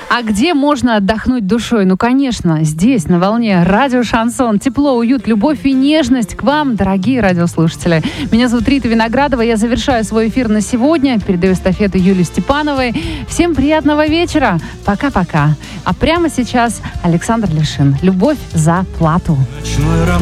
А где можно отдохнуть душой? Ну, конечно, здесь, на волне радио «Шансон». Тепло, уют, любовь и нежность к вам, дорогие радиослушатели. Меня зовут Рита Виноградова. Я завершаю свой эфир на сегодня. Передаю эстафету Юлии Степановой. Всем приятного вечера. Пока-пока. А прямо сейчас Александр Лешин. «Любовь за плату».